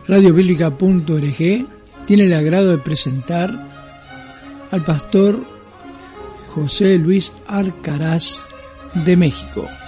Radiobíblica.org tiene el agrado de presentar al pastor José Luis Arcaraz de México.